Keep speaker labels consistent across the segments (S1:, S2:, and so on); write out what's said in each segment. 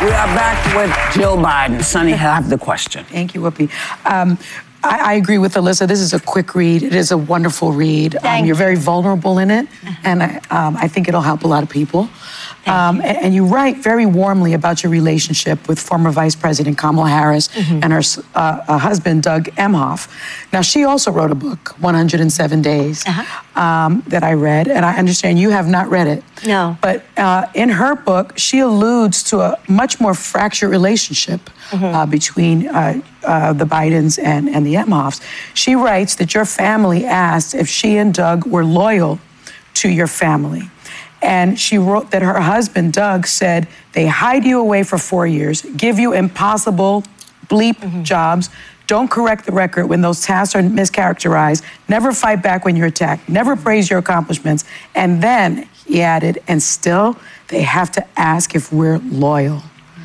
S1: We are back with Jill Biden. Sunny, have the question.
S2: Thank you, Whoopi. I agree with Alyssa. This is a quick read. It is a wonderful read. You're very vulnerable in it, and I think it'll help a lot of people. And you write very warmly about your relationship with former Vice President Kamala Harris and her husband, Doug Emhoff. Now, she also wrote a book, 107 Days, that I read, and I understand you have not read it.
S3: No.
S2: But in her book, she alludes to a much more fractured relationship between the Bidens and the Emhoffs. She writes that your family asked if she and Doug were loyal to your family. And she wrote that her husband, Doug, said, they hide you away for 4 years, give you impossible bleep jobs, don't correct the record when those tasks are mischaracterized, never fight back when you're attacked, never praise your accomplishments. And then, he added, and still, they have to ask if we're loyal.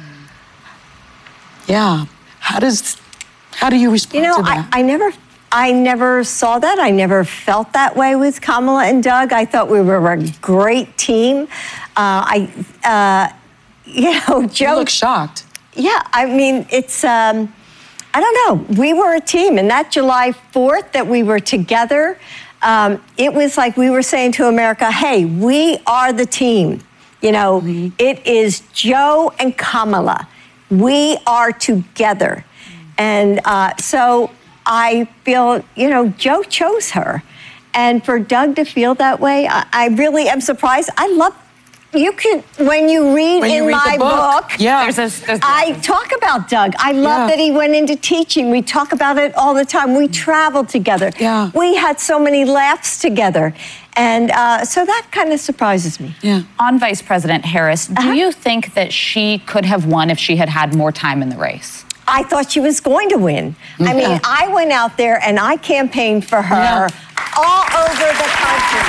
S2: Yeah. How do you respond to that?
S3: I never saw that. I never felt that way with Kamala and Doug. I thought we were a great team. Joe.
S2: You look shocked.
S3: Yeah, I mean, it's, I don't know. We were a team, and that July 4th that we were together, it was like we were saying to America, hey, we are the team. You know, it is Joe and Kamala. We are together. And so I feel, you know, Joe chose her. And for Doug to feel that way, I really am surprised. I love, you can, when you read my book, I talk about Doug. I love that he went into teaching. We talk about it all the time. We traveled together. We had so many laughs together. And so that kind of surprises me.
S4: On Vice President Harris, do you think that she could have won if she had had more time in the race?
S3: I thought she was going to win. I mean, I went out there and I campaigned for her all over the country.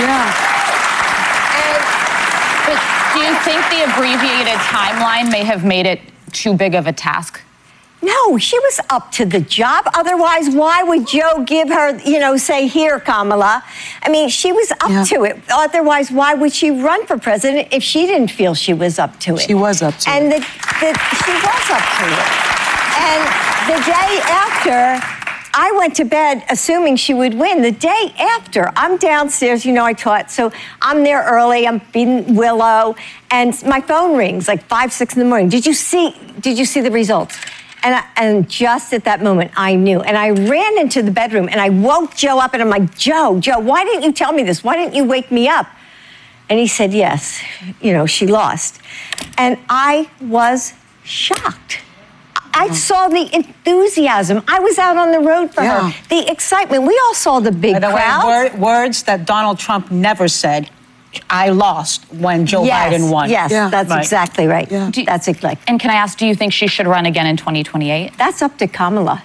S4: But do you think the abbreviated timeline may have made it too big of a task?
S3: No, she was up to the job. Otherwise, why would Joe give her, you know, say, here, Kamala? I mean, she was up to it. Otherwise, why would she run for president if she didn't feel she was up to it?
S2: She was up to it.
S3: And she was up to it. And the day after, I went to bed assuming she would win. The day after, I'm downstairs, you know, I taught, so I'm there early, I'm feeding Willow, and my phone rings like 5, 6 in the morning. Did you see the results? And just at that moment, I knew. And I ran into the bedroom and I woke Joe up and I'm like, Joe, why didn't you tell me this? Why didn't you wake me up? And he said, yes, you know, she lost. And I was shocked. I saw the enthusiasm. I was out on the road for her. The excitement. We all saw the big crowd.
S5: Words that Donald Trump never said. I lost when Joe Biden won.
S3: Yes, that's exactly right. That's exactly.
S4: And can I ask, do you think she should run again in 2028?
S3: That's up to Kamala.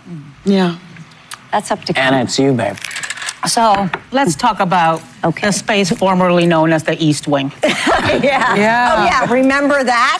S3: That's up to Kamala.
S1: And it's you, babe.
S5: So let's talk about the space formerly known as the East Wing.
S3: Oh, yeah. Remember that?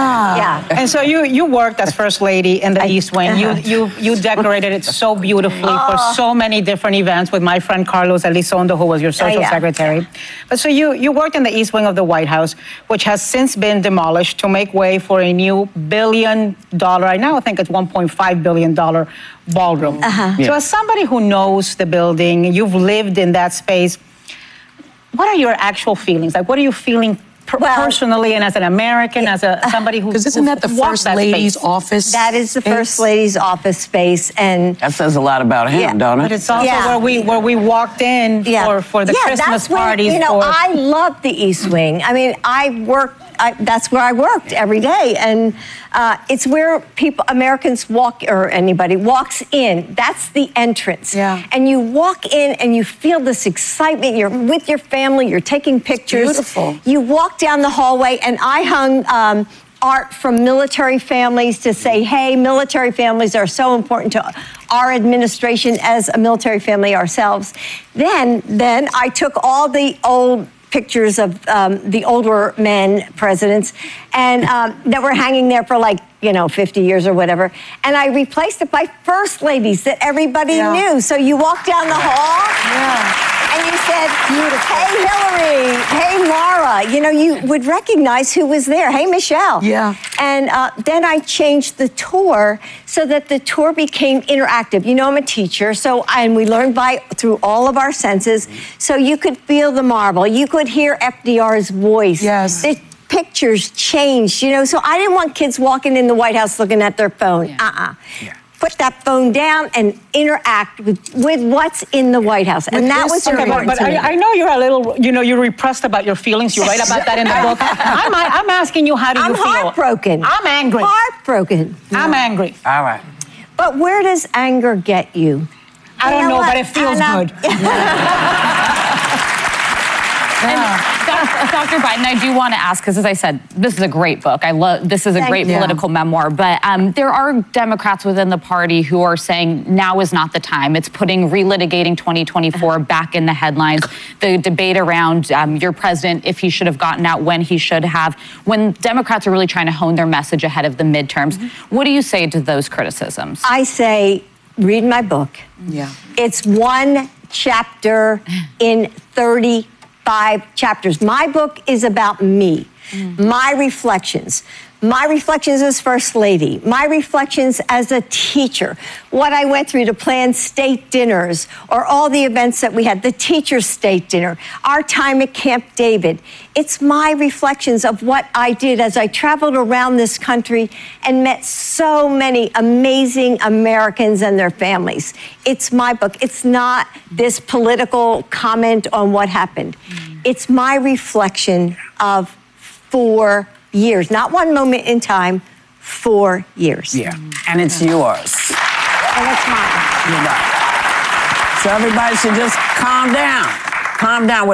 S5: And so you worked as First Lady in the East Wing. You decorated it so beautifully for so many different events with my friend Carlos Elizondo, who was your social secretary. But so you worked in the East Wing of the White House, which has since been demolished to make way for a new $1 billion, I now think it's $1.5 billion ballroom. So as somebody who knows the building, you've lived in that space, what are your actual feelings? Like, what are you feeling personally and as an American, as somebody who...
S2: Because isn't that the First Lady's office?
S3: That is the First Lady's office space, and...
S1: That says a lot about him, don't it?
S5: But it's also where we walked in for the Christmas parties.
S3: You know, I love the East Wing. I mean, that's where I worked every day, and it's where Americans walk, or anybody walks in. That's the entrance. And you walk in and you feel this excitement. You're with your family, you're taking pictures.
S2: It's beautiful.
S3: You walk down the hallway, and I hung art from military families to say, hey, military families are so important to our administration as a military family ourselves. Then I took all the old pictures of the older men presidents and that were hanging there for like, 50 years or whatever. And I replaced it by first ladies that everybody knew. So you walk down the hall And you said, hey, Hillary, hey, Laura. You know, you would recognize who was there. Hey, Michelle.
S2: Yeah.
S3: And then I changed the tour so that the tour became interactive. You know, I'm a teacher, and we learned through all of our senses. So you could feel the marble. You could hear FDR's voice.
S2: Yes.
S3: The pictures changed, you know. So I didn't want kids walking in the White House looking at their phone.
S1: Yeah.
S3: Put that phone down and interact with what's in the White House. And that was
S2: history.
S3: important
S5: But
S3: to me.
S5: I know you're a little, you know, you're repressed about your feelings. You write about that in the book. I'm asking you, how do you feel?
S3: I'm heartbroken.
S5: I'm angry.
S3: Heartbroken.
S5: I'm angry.
S1: All right.
S3: But where does anger get you?
S5: I don't know,
S3: what?
S5: but it feels good.
S4: Dr. Biden, I do want to ask, because as I said, this is a great book. This is a great political memoir, but there are Democrats within the party who are saying now is not the time. It's putting relitigating 2024 back in the headlines. The debate around your president, if he should have gotten out, when he should have, when Democrats are really trying to hone their message ahead of the midterms. What do you say to those criticisms?
S3: I say, read my book.
S2: Yeah.
S3: It's one chapter in 35 chapters. My book is about me, my reflections. My reflections as First Lady, my reflections as a teacher, what I went through to plan state dinners or all the events that we had, the teacher's state dinner, our time at Camp David. It's my reflections of what I did as I traveled around this country and met so many amazing Americans and their families. It's my book. It's not this political comment on what happened. It's my reflection of 4 years, not one moment in time, 4 years.
S1: Yeah. And it's yours.
S3: And it's mine.
S1: You're right. So everybody should just calm down. Calm down.